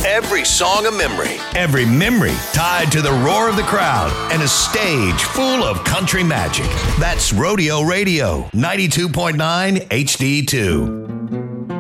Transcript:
Every song a memory. Every memory tied to the roar of the crowd and a stage full of country magic. That's Rodeo Radio, 92.9 HD2.